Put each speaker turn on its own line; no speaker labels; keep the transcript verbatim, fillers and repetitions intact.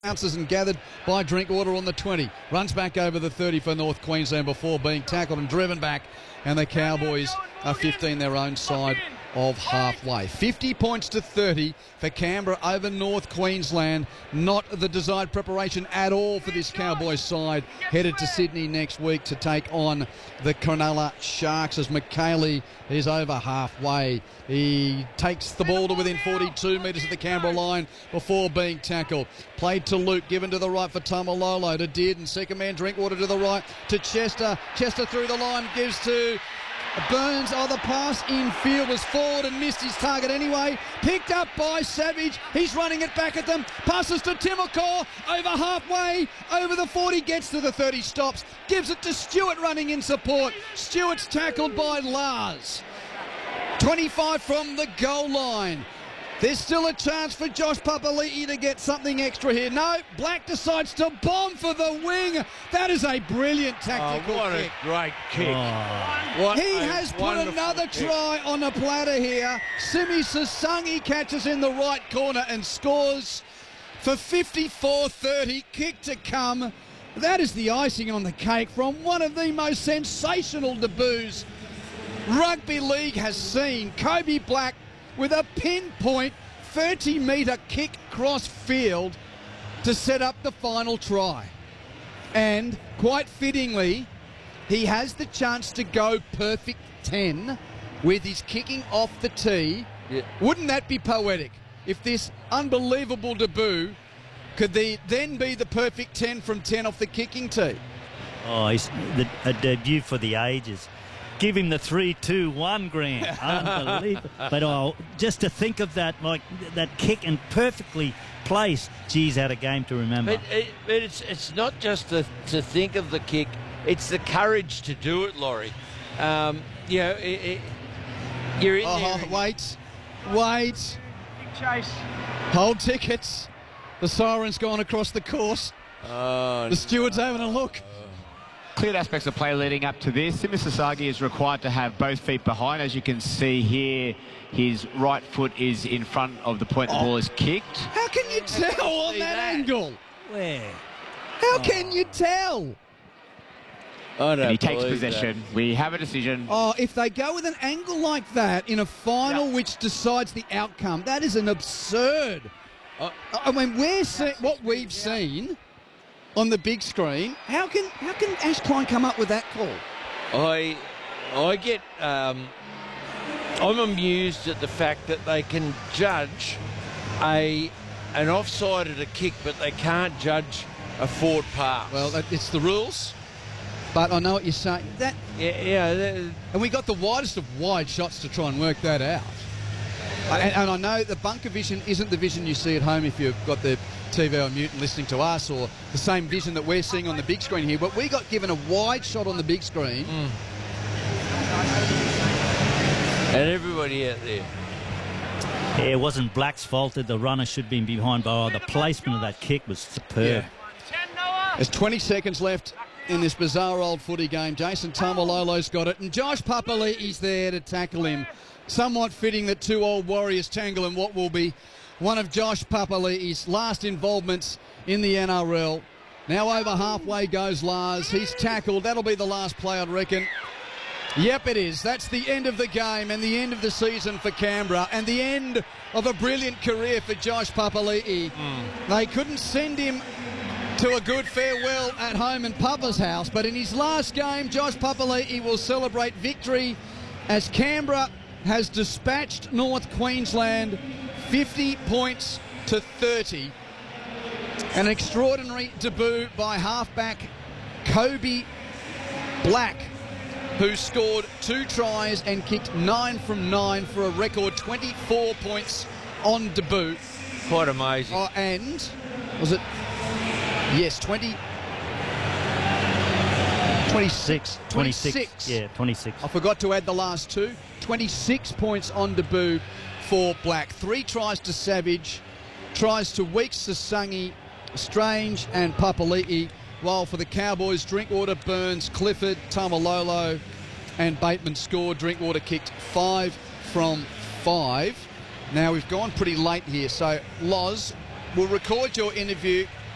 Bounces and gathered by Drinkwater on the twenty. Runs back over the thirty for North Queensland before being tackled and driven back. And the Cowboys are fifteen their own side of halfway. fifty points to thirty for Canberra over North Queensland. Not the desired preparation at all for this Cowboys side. Headed to Sydney next week to take on the Cronulla Sharks as McKaylee is over halfway. He takes the ball to within forty-two metres of the Canberra line before being tackled. Played to Luke, given to the right for Tamalolo, to Dearden, second man Drinkwater to the right to Chester. Chester through the line, gives to Burns. Oh, the pass infield was forward and missed his target anyway. Picked up by Savage. He's running it back at them. Passes to Timokor over halfway. Over the forty, gets to the thirty, stops. Gives it to Stewart running in support. Stewart's tackled by Lars. twenty-five from the goal line. There's still a chance for Josh Papali'i to get something extra here. No, Black decides to bomb for the wing. That is a brilliant tactical
oh, what
kick.
a great kick.
Oh.
What
he
a
has put another
kick.
try on the platter here. Simi Sasangi catches in the right corner and scores for fifty-four thirty. Kick to come. That is the icing on the cake from one of the most sensational debuts rugby league has seen. Kobe Black with a pinpoint thirty metre kick cross field to set up the final try. And quite fittingly, he has the chance to go perfect ten with his kicking off the tee.
Yeah.
Wouldn't that be poetic if this unbelievable debut could the, then be the perfect ten from ten off the kicking tee?
Oh, he's the, a debut for the ages. Give him the three two one, Grant. Unbelievable. But oh, just to think of that, like that kick and perfectly placed, geez, had a game to remember.
But, it, but it's it's not just to, to think of the kick, it's the courage to do it, Laurie. Um, you know, it, it, you're in
oh,
there.
Wait, wait.
Big chase.
Hold tickets. The siren's gone across the course.
Oh,
the steward's having a look.
Cleared aspects of play leading up to this. Simi Sasagi is required to have both feet behind. As you can see here, his right foot is in front of the point the
Oh.
ball is kicked.
How can you tell on
see
that,
that.
angle?
Where?
How
Oh.
can you tell?
I don't
And he takes
believe
possession. We have a decision.
Oh, if they go with an angle like that in a final
Yeah.
which decides the outcome, that is an absurd.
Oh.
I mean, we're see- what we've seen on the big screen. How can how can Ash Klein come up with that call?
That. I, I get... Um, I'm amused at the fact that they can judge a an offside at a kick, but they can't judge a forward pass.
Well, that, it's the rules. But I know what you're saying. That,
yeah, yeah. that-
and we got the widest of wide shots to try and work that out. And, and I know the bunker vision isn't the vision you see at home if you've got the T V on mute and listening to us, or the same vision that we're seeing on the big screen here. But we got given a wide shot on the big screen.
Mm. And everybody out there.
Yeah, it wasn't Black's fault that the runner should be behind, but oh, the placement of that kick was superb.
Yeah. There's twenty seconds left in this bizarre old footy game. Jason Tamalolo's got it, and Josh Papali'i's there to tackle him. Somewhat fitting that two old warriors tangle in what will be one of Josh Papali'i's last involvements in the N R L. Now over halfway goes Lars. He's tackled. That'll be the last play, I'd reckon. Yep, it is. That's the end of the game and the end of the season for Canberra and the end of a brilliant career for Josh Papali'i. Mm. They couldn't send him to a good farewell at home in Papa's house, but in his last game, Josh Papali'i will celebrate victory as Canberra has dispatched North Queensland fifty points to thirty. An extraordinary debut by halfback Kobe Black, who scored two tries and kicked nine from nine for a record twenty-four points on debut.
Quite amazing.
Oh, and was it? Yes, twenty. twenty-six.
twenty-six. Yeah, twenty-six.
I forgot to add the last two. twenty-six points on debut for Black. Three tries to Savage, tries to Weeks, Sasangi, Strange and Papali'i, while for the Cowboys, Drinkwater, Burns, Clifford, Tamalolo and Bateman scored. Drinkwater kicked five from five. Now, we've gone pretty late here, so Loz, we'll record your interview